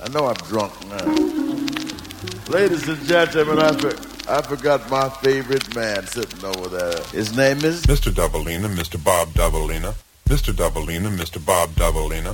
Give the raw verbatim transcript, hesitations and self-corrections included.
know I'm drunk now. Ladies and gentlemen, I, for, I forgot my favorite man sitting over there. His name is... Mister Doubleina, Mister Bob Doubleina. Mister Doubleina, Mister Bob Doubleina.